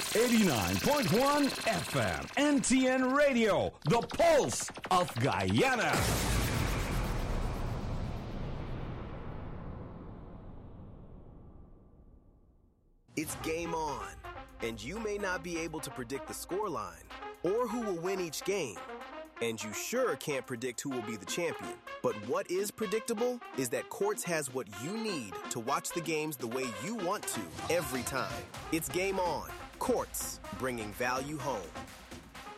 89.1 FM, NTN Radio, the pulse of Guyana. It's game on, and you may not be able to predict the scoreline or who will win each game, and you sure can't predict who will be the champion. But what is predictable is that Quartz has what you need to watch the games the way you want to every time. It's game on. Quartz, bringing value home.